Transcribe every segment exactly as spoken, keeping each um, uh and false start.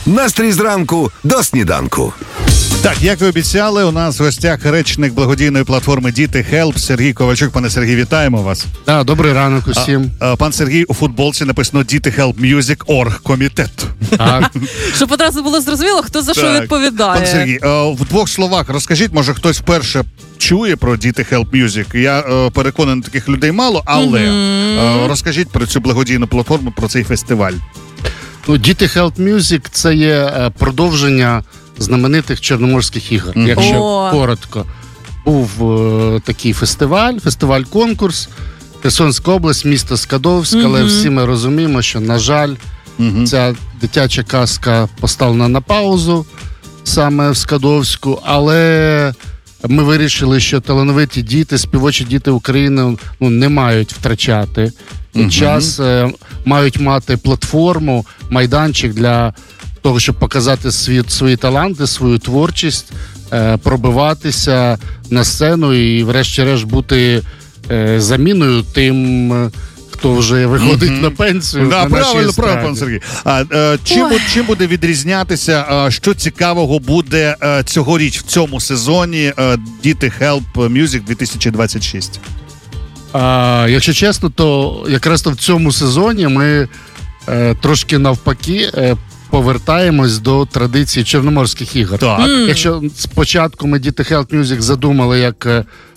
Настрій зранку до сніданку. Так, як і обіцяли, у нас в гостях речник благодійної платформи «Діти Хелп» Сергій Ковальчук. Пане Сергій, вітаємо вас. Да, добрий ранок усім. А, а, пан Сергій, у футболці написано «Діти Хелп Мюзик Оргкомітет». Так. Щоб одразу було зрозуміло, хто за що Так. відповідає. Пан Сергій, а, в двох словах розкажіть, може хтось вперше чує про «Діти Хелп Мюзик». Я а, переконаний, таких людей мало, але mm-hmm. а, розкажіть про цю благодійну платформу, про цей фестиваль. Ну, «Діти Хелп Мюзик» – це є продовження знаменитих Чорноморських ігор, mm. якщо О. коротко. Був е, такий фестиваль, фестиваль-конкурс, Херсонська область, місто Скадовськ, mm-hmm. але всі ми розуміємо, що, на жаль, mm-hmm. ця дитяча казка поставлена на паузу саме в Скадовську, але ми вирішили, що талановиті діти, співочі діти України ну, не мають втрачати mm-hmm. час, е, мають мати платформу, майданчик для того, щоб показати свій, свої таланти, свою творчість, е, пробиватися на сцену і врешті-решт бути е, заміною тим, е, хто вже виходить mm-hmm. на пенсію. Да, на правильно, правильно, пан Сергій. А, е, чим, чим буде відрізнятися, е, що цікавого буде е, цьогоріч в цьому сезоні е, «Діти Хелп Мюзик дві тисячі двадцять шість»? А, якщо чесно, то якраз то в цьому сезоні ми е, трошки навпаки е, повертаємось до традиції Чорноморських ігор. Так. Mm. Якщо спочатку ми «Діти Хелп Мюзик» задумали як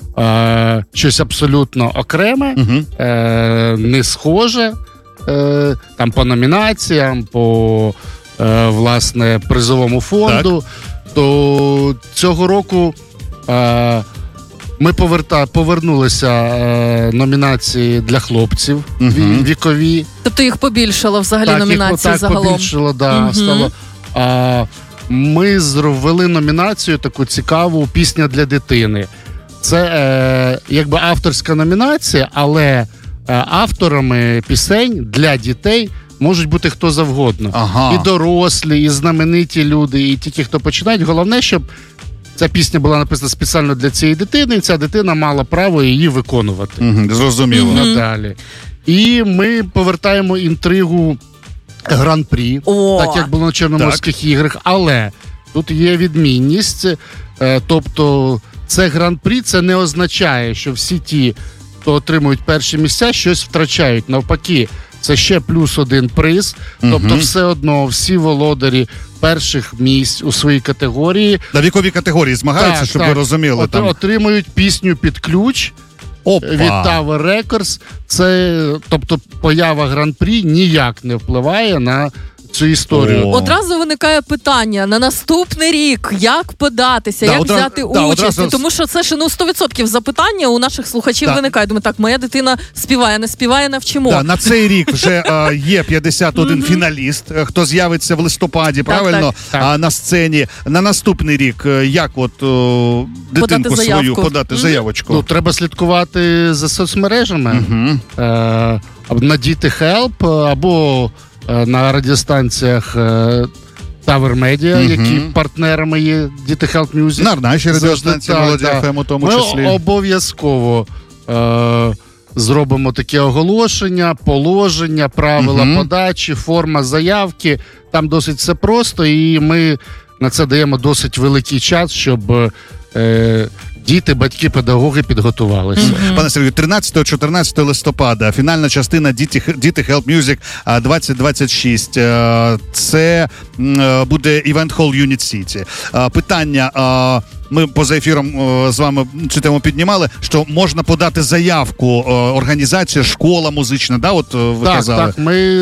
е, щось абсолютно окреме, mm-hmm. е, не схоже, е, там по номінаціям, по е, власне призовому фонду, так. то цього року е, ми поверта, повернулися е, номінації для хлопців uh-huh. вікові. Тобто їх побільшало взагалі так, номінацій їх, загалом? Так, побільшало, да, uh-huh. стало. А, ми зробили номінацію таку цікаву «Пісня для дитини». Це е, якби авторська номінація, але е, авторами пісень для дітей можуть бути хто завгодно. Ага. І дорослі, і знамениті люди, і ті, хто починають. Головне, щоб ця пісня була написана спеціально для цієї дитини, і ця дитина мала право її виконувати. Mm-hmm, зрозуміло. Mm-hmm. Надалі. І ми повертаємо інтригу гран-прі, О! так як було на Чорноморських так. іграх, але тут є відмінність, е, тобто це гран-прі, це не означає, що всі ті, хто отримують перші місця, щось втрачають. Навпаки, це ще плюс один приз, тобто mm-hmm. все одно всі володарі перших місць у своїй категорії. На віковій категорії змагаються, так, щоб так. ви розуміли. От, там. Отримують пісню під ключ. Опа. Від Tower Records. Це, тобто, поява гран-прі ніяк не впливає на цю історію. О. Одразу виникає питання на наступний рік, як податися, да, як одразу, взяти да, участь, одразу... тому що це ж ну сто відсотків запитання у наших слухачів да. виникає. Думаю, так, моя дитина співає, не співає, навчимо. Да, на цей рік вже а, є п'ятдесят один фіналіст, хто з'явиться в листопаді, правильно, так, так. А, на сцені. На наступний рік, як от о, дитинку подати свою подати mm-hmm. заявочку? Ну, треба слідкувати за соцмережами. Mm-hmm. Е, на «Діти Хелп» або на радіостанціях Tower Media, mm-hmm. які партнерами є «Діти Хелп Мюзик». На нашій радіостанції «Молоді еф ем» у тому Ми числі. Ми обов'язково е, зробимо таке оголошення, положення, правила mm-hmm. подачі, форма заявки. Там досить все просто, і ми на це даємо досить великий час, щоб е, діти, батьки, педагоги підготувалися. Mm-hmm. Пане Сергію, тринадцятого-чотирнадцятого листопада фінальна частина «Діти, Діти Хелп Мюзик» двадцять двадцять шість. Це буде івент-хол Юніт Сіті. Питання, ми поза ефіром з вами цю тему піднімали, що можна подати заявку, організація, школа музична, да, от ви так, казали? Так, ми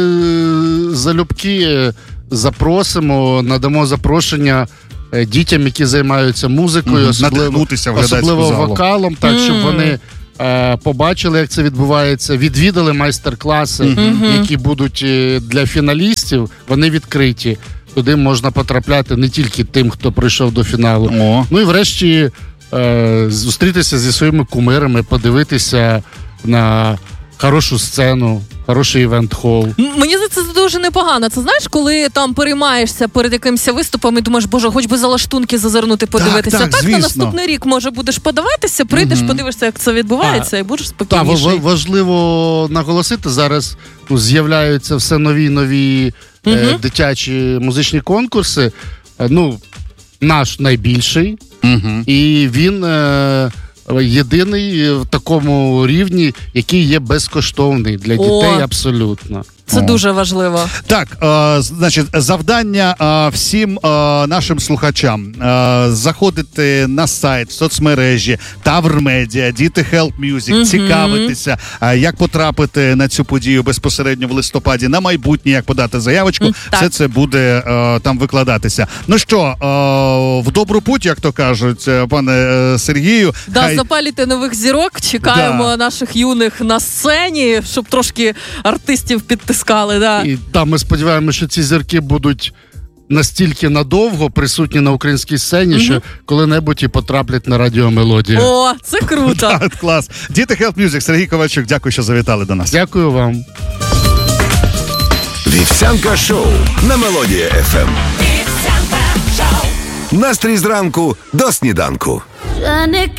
залюбки запросимо, надамо запрошення дітям, які займаються музикою, mm-hmm. особливо, особливо вокалом, так, mm-hmm. щоб вони е, побачили, як це відбувається, відвідали майстер-класи, mm-hmm. які будуть для фіналістів, вони відкриті. Туди можна потрапляти не тільки тим, хто прийшов до фіналу. Oh. Ну і врешті е, зустрітися зі своїми кумирами, подивитися на хорошу сцену, хороший івент-хол. М- Мені здається, це дуже непогано. Це знаєш, коли там переймаєшся перед якимось виступом і думаєш, боже, хоч би за лаштунки зазирнути, подивитися. так, Так, звісно. на наступний рік, може, будеш подаватися, прийдеш, подивишся, як це відбувається, і будеш Так, спокійніший. важливо наголосити, зараз ну, з'являються все нові і нові е, дитячі музичні конкурси. Е, ну, наш найбільший, і він е, єдиний в такому рівні, який є безкоштовний для О. дітей абсолютно. Це дуже важливо. Так, е, значить, завдання е, всім е, нашим слухачам е, заходити на сайт, в соцмережі, Тавр Медіа, Діти Help Music, цікавитися, е, як потрапити на цю подію безпосередньо в листопаді, на майбутнє, як подати заявочку. так. Все це буде е, там викладатися. Ну що, е, в добру путь, як то кажуть, е, пане е, Сергію. Да, Хай- запалюйте нових зірок, чекаємо Да. наших юних на сцені, щоб трошки артистів підтискали. Да. І там ми сподіваємося, що ці зірки будуть настільки надовго присутні на українській сцені, що коли-небудь і потраплять на радіомелодію. О, це круто. Так, клас. Діти Help Music, Сергій Ковальчук, дякую, що завітали до нас. Дякую вам. Вівсянка шоу на Мелодія еф ем. Настрій зранку до сніданку.